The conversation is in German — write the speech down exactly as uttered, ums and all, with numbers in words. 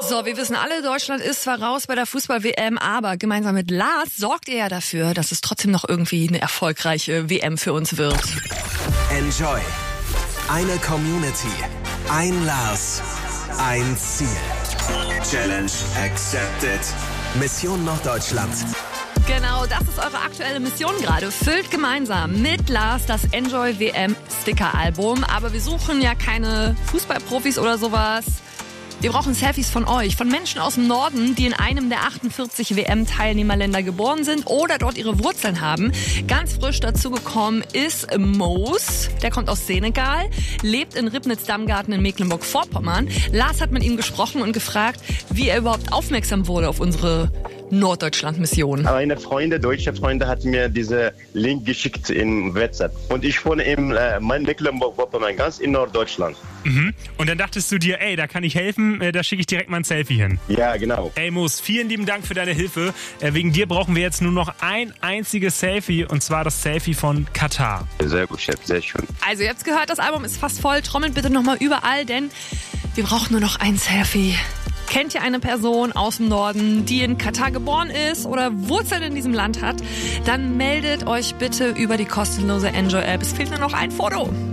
So, wir wissen alle, Deutschland ist zwar raus bei der Fußball-W M, aber gemeinsam mit Lars sorgt ihr ja dafür, dass es trotzdem noch irgendwie eine erfolgreiche W M für uns wird. Enjoy. Eine Community. Ein Lars. Ein Ziel. Challenge accepted. Mission Norddeutschland. Genau, das ist eure aktuelle Mission gerade. Füllt gemeinsam mit Lars das Enjoy W M Sticker-Album. Aber wir suchen ja keine Fußballprofis oder sowas. Wir brauchen Selfies von euch, von Menschen aus dem Norden, die in einem der achtundvierzig W M-Teilnehmerländer geboren sind oder dort ihre Wurzeln haben. Ganz frisch dazugekommen ist Mos, der kommt aus Senegal, lebt in Ribnitz-Dammgarten in Mecklenburg-Vorpommern. Lars hat mit ihm gesprochen und gefragt, wie er überhaupt aufmerksam wurde auf unsere Norddeutschland-Mission. Eine Freundin, deutsche Freunde, hat mir diese Link geschickt in WhatsApp. Und ich wohne in äh, Mecklenburg-Vorpommern, ganz in Norddeutschland. Mhm. Und dann dachtest du dir, ey, da kann ich helfen, äh, da schicke ich direkt mal ein Selfie hin. Ja, genau. Ey Mos, vielen lieben Dank für deine Hilfe. Äh, wegen dir brauchen wir jetzt nur noch ein einziges Selfie, und zwar das Selfie von Katar. Sehr gut, Chef, sehr schön. Also ihr habt's gehört, das Album ist fast voll. Trommelt bitte nochmal überall, denn wir brauchen nur noch ein Selfie. Kennt ihr eine Person aus dem Norden, die in Katar geboren ist oder Wurzeln in diesem Land hat? Dann meldet euch bitte über die kostenlose Enjoy-App. Es fehlt nur noch ein Foto.